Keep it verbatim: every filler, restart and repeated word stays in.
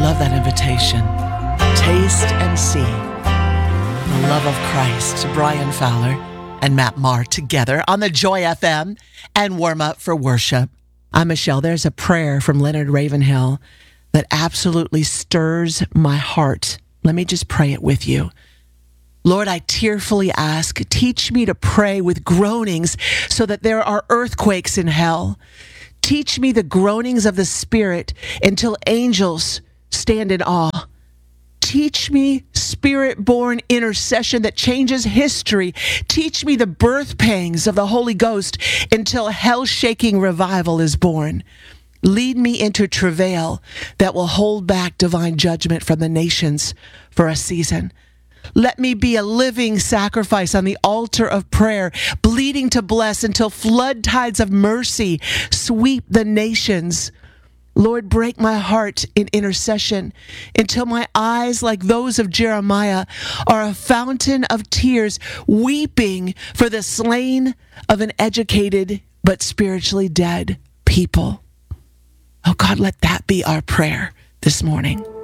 love that invitation. Taste and see the love of Christ. Brian Fowler and Matt Maher together on the Joy F M and Warm Up for Worship. I'm Michelle. There's a prayer from Leonard Ravenhill that absolutely stirs my heart. Let me just pray it with you. Lord, I tearfully ask, teach me to pray with groanings so that there are earthquakes in hell. Teach me the groanings of the Spirit until angels stand in awe. Teach me Spirit-born intercession that changes history. Teach me the birth pangs of the Holy Ghost until hell-shaking revival is born. Lead me into travail that will hold back divine judgment from the nations for a season. Let me be a living sacrifice on the altar of prayer, bleeding to bless until flood tides of mercy sweep the nations. Lord, break my heart in intercession until my eyes, like those of Jeremiah, are a fountain of tears, weeping for the slain of an educated but spiritually dead people. Oh God, let that be our prayer this morning.